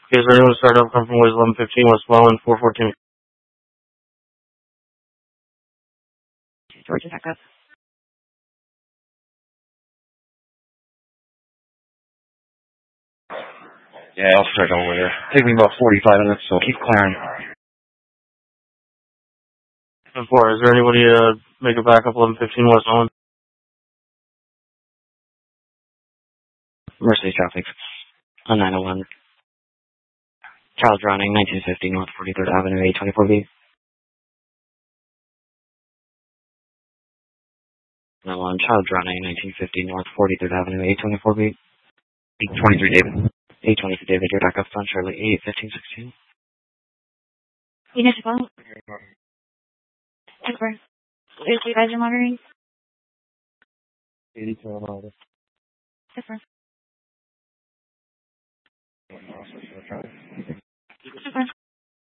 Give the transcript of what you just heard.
Is there anyone to start up? Come from Ways 1115 West Mullen, 414. Georgia backup. Yeah, I'll start over there. Take me about 45 minutes, so keep clearing. 4, is there anybody to make a backup 1115 West Mullen? Mercedes traffic on 901. Child drowning, 1950 North 43rd Avenue, A24B. 901, child drowning, 1950 North 43rd Avenue, A24B. 823 David. 823 David, your backup on Charlie 81516. Municipal. Over. Is you guys are monitoring? 82 on Different.